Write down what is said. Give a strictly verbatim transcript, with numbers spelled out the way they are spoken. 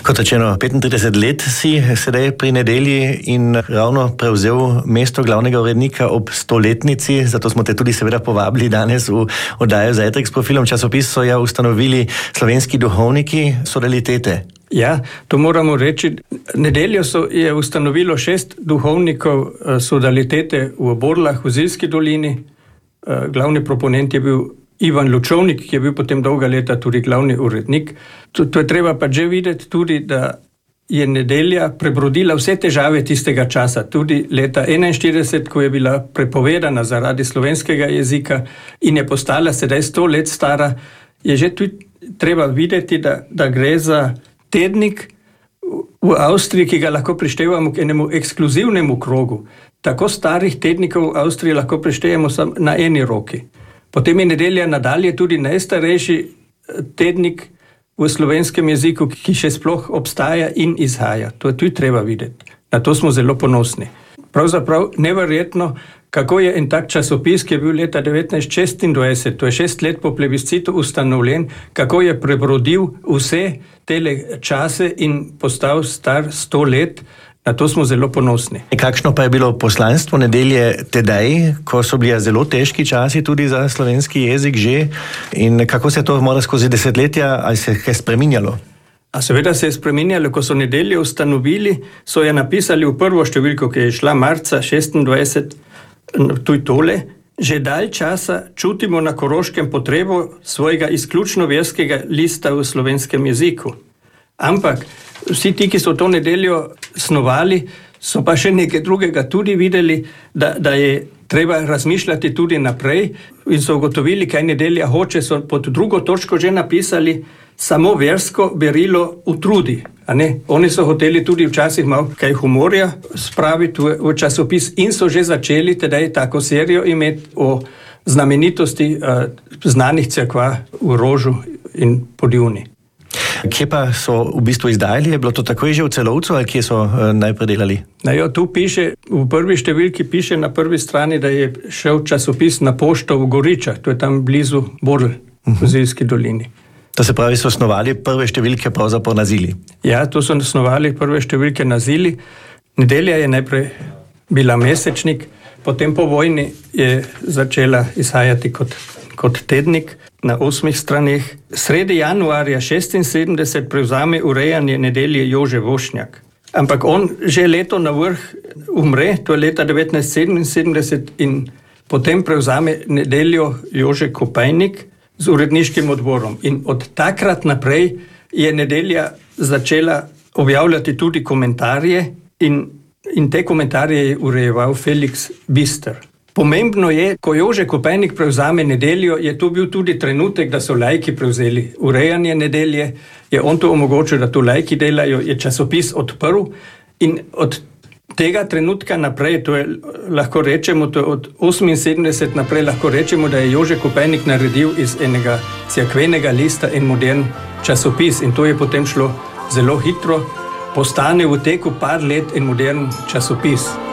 Kot rečeno, petintrideset let si sedaj pri Nedelji in ravno prevzel mesto glavnega urednika ob stoletnici, zato smo te tudi seveda povabili danes v oddajo Zajtrk s profilom. Časopis so ja ustanovili slovenski duhovniki Sodalitete. Ja, to moramo reči. Nedeljo so, je ustanovilo šest duhovnikov Sodalitete v Borlah v Zilski dolini. Glavni proponent je bil Ivan Lučovnik, ki je bil potem dolga leta tudi glavni urednik. To, to je treba pa že videti tudi, da je Nedelja prebrodila vse težave tistega časa. Tudi leta enainštirideset, ko je bila prepovedana zaradi slovenskega jezika in je postala sedaj sto let stara, je že tudi treba videti, da, da gre za tednik v Avstriji, ki ga lahko prištevamo k enemu ekskluzivnemu krogu. Tako starih tednikov v Avstriji lahko prištejemo samo na eni roki. Potem je Nedelja nadalje tudi najstarejši tednik v slovenskem jeziku, ki še sploh obstaja in izhaja. To je tudi treba videti. Na to smo zelo ponosni. Pravzaprav neverjetno, kako je en tak časopis, ki je bil leta devetnajst šestindvajset, to je šest let po plebiscitu ustanovljen, kako je prebrodil vse tele čase in postal star sto let. Na to smo zelo ponosni. Kakšno pa je bilo poslanstvo Nedelje tedaj, ko so bili zelo težki časi tudi za slovenski jezik že, in kako se je to morda skozi desetletja, ali se je spreminjalo? A seveda se je spreminjalo, ko so Nedeljo ustanovili, so je napisali v prvo številko, ki je šla marca šestindvajset, tuj tole: že dalj časa čutimo na Koroškem potrebo svojega izključno verskega lista v slovenskem jeziku. Ampak vsi ti, ki so to Nedeljo snovali, so pa še nekaj drugega tudi videli, da, da je treba razmišljati tudi naprej, in so ugotovili, kaj Nedelja hoče. So pod drugo točko že napisali: samo versko berilo utrudi. A ne? Oni so hoteli tudi včasih malo kaj humorja spraviti v, v časopis in so že začeli tedaj tako serijo imeti o znamenitosti uh, znanih cerkva v Rožu in Podivni. Kje pa so v bistvu izdajali? Je bilo to takoj že v Celovcu, ali kje so uh, najprej delali? Na jo, tu piše, v prvi številki piše na prvi strani, da je šel časopis na pošto v Goričah, to je tam blizu Borl, uh-huh. v Zilski dolini. To se pravi, so snovali prve številke pravzaprav na Zili? Ja, to so snovali prve številke na Zili. Nedelja je najprej bila mesečnik, potem po vojni je začela izhajati kot, kot tednik na osmih straneh. Sredi januarja šestinsedemdeset prevzame urejanje Nedelje Jože Vošnjak. Ampak on že leto na vrh umre, to je leta devetnajst sedeminsedemdeset, in potem prevzame Nedeljo Jože Kopajnik z uredniškim odborom. In od takrat naprej je Nedelja začela objavljati tudi komentarje in, in te komentarje je urejeval Felix Bister. Pomembno je, ko Jože Kopajnik prevzame Nedeljo, je to bil tudi trenutek, da so laiki prevzeli urejanje Nedelje, je on to omogočil, da to laiki delajo, je časopis odprl in od tega trenutka naprej, to je lahko rečemo, to je od oseminsedemdeset naprej lahko rečemo, da je Jože Kopajnik naredil iz enega cerkvenega lista en modern časopis, in to je potem šlo zelo hitro, postane v teku par let en modern časopis.